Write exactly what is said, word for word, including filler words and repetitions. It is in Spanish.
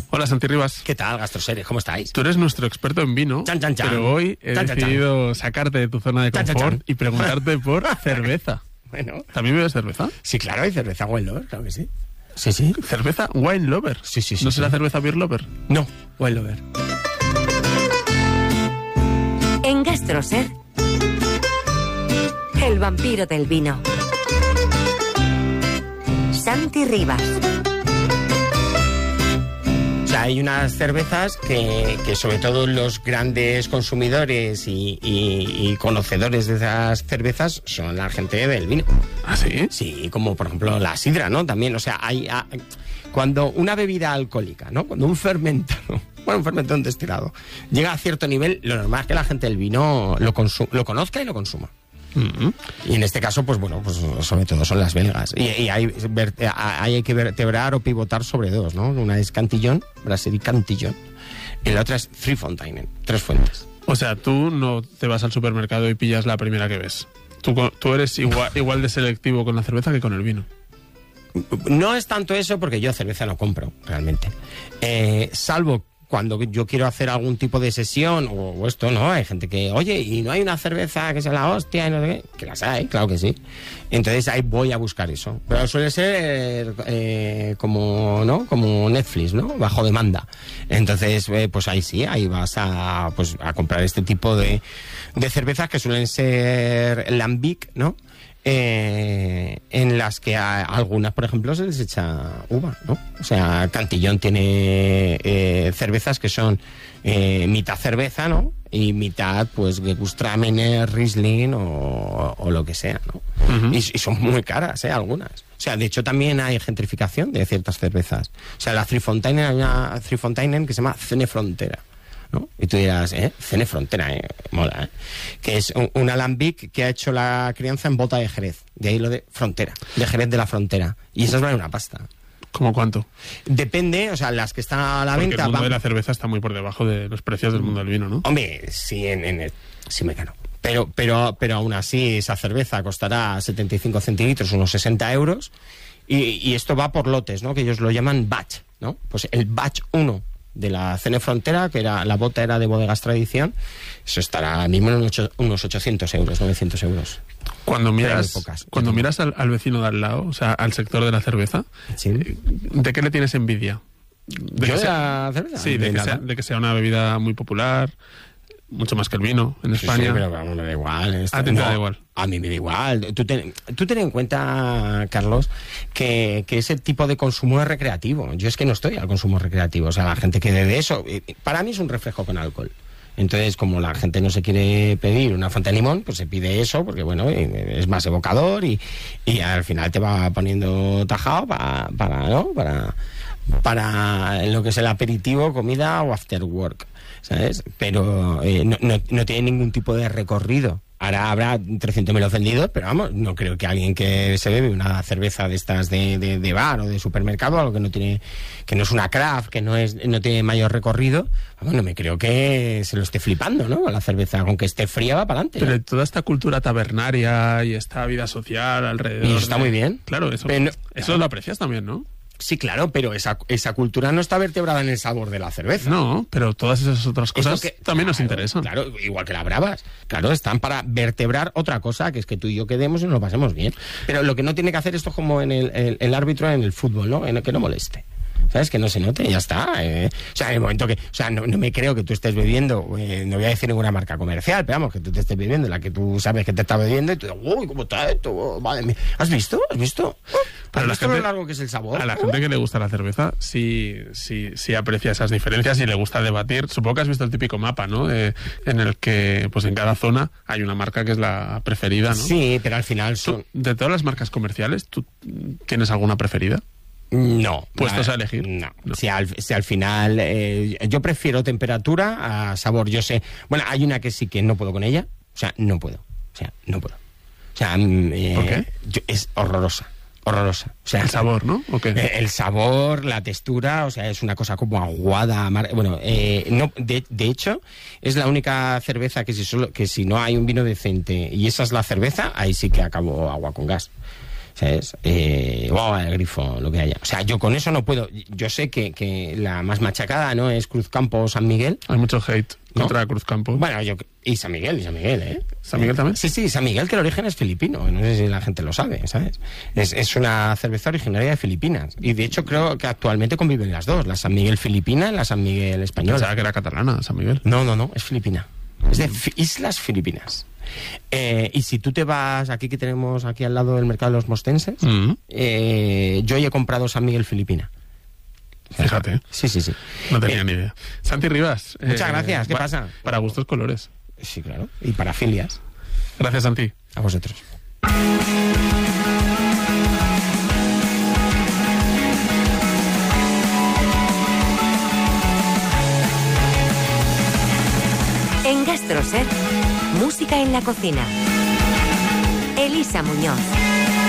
Hola, Santi Rivas. ¿Qué tal, Gastroseries? ¿Cómo estáis? Tú eres nuestro experto en vino, chan, chan, chan. pero hoy he chan, chan, decidido chan. sacarte de tu zona de confort Chan, chan, chan. y preguntarte por cerveza. Bueno. ¿También bebes cerveza? Sí, claro, hay cerveza Wine Lover, claro que sí. Sí, sí. ¿Cerveza Wine Lover? Sí, sí, sí. ¿No sí. será cerveza Beer Lover? No, Wine Lover. En Gastroser, el vampiro del vino. Santi Rivas. O sea, hay unas cervezas que, que sobre todo los grandes consumidores y, y, y conocedores de esas cervezas son la gente del vino. ¿Ah, sí? Sí, como por ejemplo la sidra, ¿no? También, o sea, hay, hay cuando una bebida alcohólica, ¿no? Cuando un fermentado, bueno, un fermentado un destilado, llega a cierto nivel, lo normal es que la gente del vino lo, consu- lo conozca y lo consuma. Mm-hmm. Y en este caso, pues bueno, pues sobre todo son las belgas. Y, y hay, verte, hay que vertebrar o pivotar sobre dos, ¿no? Una es Cantillon, Brasserie Cantillon, y la otra es Three Fontaine, Tres Fuentes. O sea, tú no te vas al supermercado y pillas la primera que ves. Tú, tú eres igual, igual de selectivo con la cerveza que con el vino. No es tanto eso porque yo cerveza no compro, realmente. Eh, salvo cuando yo quiero hacer algún tipo de sesión o, o esto, ¿no? Hay gente que, oye, ¿y no hay una cerveza que sea la hostia? Y no sé qué. Que las hay, claro que sí. Entonces ahí voy a buscar eso. Pero suele ser eh, como, ¿no? Como Netflix, ¿no? Bajo demanda. Entonces, eh, pues ahí sí, ahí vas a, pues, a comprar este tipo de, de cervezas que suelen ser lambic, ¿no? Eh, en las que a algunas, por ejemplo, se les echa uva, ¿no? O sea, Cantillon tiene eh, cervezas que son eh, mitad cerveza, ¿no? Y mitad, pues, Gewürztraminer, Riesling o, o lo que sea, ¿no? Uh-huh. y, y son muy caras, ¿eh? Algunas. O sea, de hecho, también hay gentrificación de ciertas cervezas. O sea, la Three Fontaine, hay una Three Fontaine que se llama Cene Frontera, ¿no? Y tú dirás, ¿eh? Cene Frontera, ¿eh? Mola, ¿eh? Que es un, un alambic que ha hecho la crianza en bota de Jerez. De ahí lo de frontera, de Jerez de la Frontera. Y esas valen una pasta. ¿Cómo cuánto? Depende, o sea, las que están a la Porque venta... el mundo van... de la cerveza está muy por debajo de los precios del mundo del vino, ¿no? Hombre, sí, en, en el... sí me caro. Pero, pero, pero aún así, esa cerveza costará setenta y cinco centilitros, unos sesenta euros. Y, y esto va por lotes, ¿no? Que ellos lo llaman batch, ¿no? Pues el batch uno de la Cene Frontera, que era la bota era de Bodegas Tradición, eso estará ahora mismo en ocho, unos ochocientos euros, novecientos euros. Cuando miras, cuando miras al, al vecino de al lado, o sea, al sector de la cerveza, ¿sí? ¿De qué le tienes envidia? ¿De ¿Yo que sea, la cerveza? Sí, de, de, que sea, de que sea una bebida muy popular, mucho más que el vino en España. Sí, sí, pero vamos, me da igual. Esto, a ti no, te da igual. A mí me da igual. Tú ten, tú ten en cuenta, Carlos, que, que ese tipo de consumo es recreativo. Yo es que no estoy al consumo recreativo. O sea, la gente que bebe eso, para mí es un refresco con alcohol. Entonces, como la gente no se quiere pedir una Fanta de limón, pues se pide eso, porque bueno, es más evocador y, y al final te va poniendo tajado para, para, ¿no? Para, para lo que es el aperitivo, comida o after work, ¿sabes? Pero eh, no, no, no tiene ningún tipo de recorrido. Ahora habrá trescientos mil ofendidos, pero vamos, no creo que alguien que se bebe una cerveza de estas de, de, de bar o de supermercado, algo que no tiene, que no es una craft, que no es, no tiene mayor recorrido, vamos, no me creo que se lo esté flipando, ¿no? La cerveza, aunque esté fría, va para adelante. Pero ¿no? Toda esta cultura tabernaria y esta vida social alrededor. Y eso está de... muy bien. Claro, eso, pero, eso claro. lo aprecias también, ¿no? Sí, claro, pero esa, esa cultura no está vertebrada en el sabor de la cerveza. No, pero todas esas otras cosas que, también claro, nos interesan. Claro, igual que las bravas. Claro, están para vertebrar otra cosa, que es que tú y yo quedemos y nos lo pasemos bien. Pero lo que no tiene que hacer esto es como en el, el, el árbitro en el fútbol, ¿no? En el que no moleste. ¿Sabes? Que no se note y ya está. Eh, o sea, en el momento que... O sea, no, no me creo que tú estés bebiendo... Eh, no voy a decir ninguna marca comercial, pero vamos, que tú te estés bebiendo la que tú sabes que te está bebiendo y tú dices, uy, ¿cómo está esto? Oh, madre mía. ¿Has visto? ¿Has visto? ¿Has visto lo largo que es el sabor? A la gente que le gusta la cerveza sí, sí, sí aprecia esas diferencias y le gusta debatir. Supongo que has visto el típico mapa, ¿no? Eh, en el que, pues en cada zona hay una marca que es la preferida, ¿no? Sí, pero al final son... ¿Tú, de todas las marcas comerciales, ¿tú tienes alguna preferida? No. ¿Puestos a elegir? No. no. Si, al, si al final... Eh, yo prefiero temperatura a sabor. Yo sé... Bueno, hay una que sí que no puedo con ella. O sea, no puedo. O sea, no puedo. O sea, eh, ¿por qué? Yo, es horrorosa. Horrorosa. O sea, el sabor, ¿no? ¿O qué? El sabor, la textura, o sea, es una cosa como aguada, amarga. Bueno, eh, no, de, de hecho, es la única cerveza que si, solo, que si no hay un vino decente y esa es la cerveza, ahí sí que acabo agua con gas. ¿sabes? Eh, o el Grifo, lo que haya. O sea, yo con eso no puedo. Yo sé que, que la más machacada, ¿no?, es Cruzcampo o San Miguel. Hay mucho hate ¿no? contra Cruzcampo. Bueno, yo... Y San Miguel, y San Miguel, ¿eh? ¿San Miguel también? Sí, sí, San Miguel, que el origen es filipino. No sé si la gente lo sabe, ¿sabes? Es, es una cerveza originaria de Filipinas. Y de hecho creo que actualmente conviven las dos. La San Miguel filipina y la San Miguel española. Pensaba que era catalana, San Miguel. No, no, no, es filipina. Es de fi- Islas Filipinas. Eh, y si tú te vas, aquí que tenemos aquí al lado del mercado de los mostenses, Mm. eh, yo he comprado San Miguel filipina. Fíjate, Sí, sí, sí. no tenía Eh, ni idea. Santi Rivas. Muchas gracias, ¿qué pa- pasa? Para gustos colores. Sí, claro. Y para filias. Gracias, Santi. A vosotros. En GastroSet, música en la cocina. Elisa Muñoz.